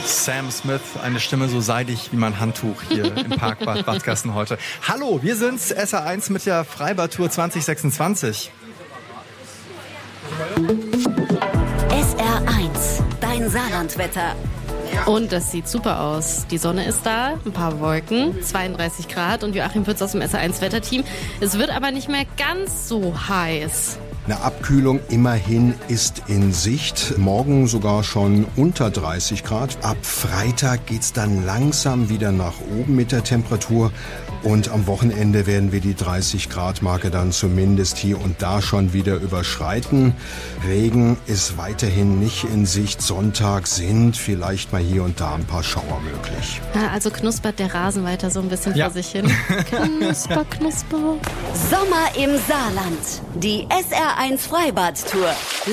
Sam Smith, eine Stimme so seidig wie mein Handtuch hier im Parkbad Bad Gassen heute. Hallo, wir sind's, SR1 mit der Freibad-Tour 2026. SR1, dein Saarlandwetter. Und das sieht super aus. Die Sonne ist da, ein paar Wolken, 32 Grad und Joachim Pütz aus dem SR1-Wetterteam. Es wird aber nicht mehr ganz so heiß. Eine Abkühlung immerhin ist in Sicht. Morgen sogar schon unter 30 Grad. Ab Freitag geht's dann langsam wieder nach oben mit der Temperatur. Und am Wochenende werden wir die 30-Grad-Marke dann zumindest hier und da schon wieder überschreiten. Regen ist weiterhin nicht in Sicht. Sonntag sind vielleicht mal hier und da ein paar Schauer möglich. Also knuspert der Rasen weiter so ein bisschen vor sich hin. Knusper, knusper. Sommer im Saarland. Die SR1 Freibad-Tour.